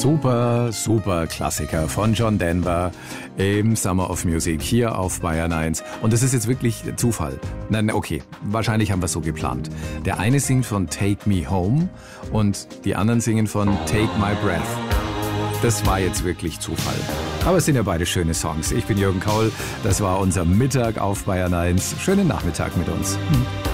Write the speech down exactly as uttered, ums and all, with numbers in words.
Super, super Klassiker von John Denver im Summer of Music hier auf Bayern eins. Und das ist jetzt wirklich Zufall. Nein, okay, wahrscheinlich haben wir es so geplant. Der eine singt von Take Me Home und die anderen singen von Take My Breath. Das war jetzt wirklich Zufall. Aber es sind ja beide schöne Songs. Ich bin Jürgen Kaul, das war unser Mittag auf Bayern eins. Schönen Nachmittag mit uns. Hm.